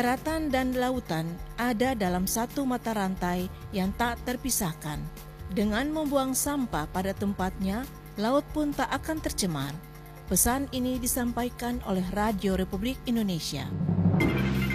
Daratan dan lautan ada dalam satu mata rantai yang tak terpisahkan. Dengan membuang sampah pada tempatnya, laut pun tak akan tercemar. Pesan ini disampaikan oleh Radio Republik Indonesia.